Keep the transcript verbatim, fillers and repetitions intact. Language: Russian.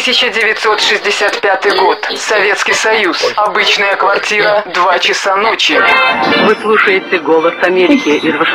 тысяча девятьсот шестьдесят пятый год. Советский Союз. Обычная квартира. Два часа ночи. Вы слушаете «Голос Америки» из Вашингтона.